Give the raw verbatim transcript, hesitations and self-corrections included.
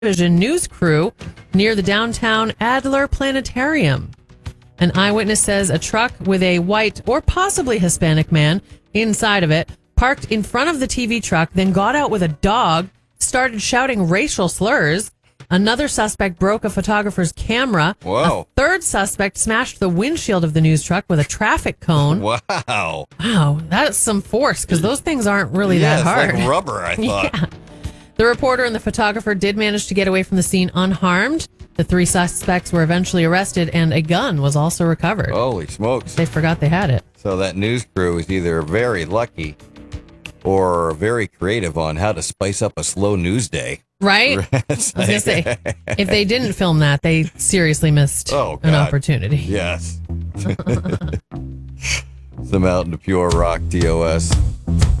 television news crew near the downtown Adler Planetarium. An eyewitness says a truck with a white or possibly Hispanic man inside of it parked in front of the T V truck, then got out with a dog, started shouting racial slurs. Another suspect broke a photographer's camera. Whoa. A third suspect smashed the windshield of the news truck with a traffic cone. Wow. Wow, that's some force because those things aren't really yeah, that hard. It's like rubber, I thought. Yeah. The reporter and the photographer did manage to get away from the scene unharmed. The three suspects were eventually arrested and a gun was also recovered. Holy smokes. They forgot they had it. So that news crew is either very lucky or very creative on how to spice up a slow news day. Right? I was going to say, if they didn't film that, they seriously missed oh, an opportunity. Yes. Some out into pure rock T O S.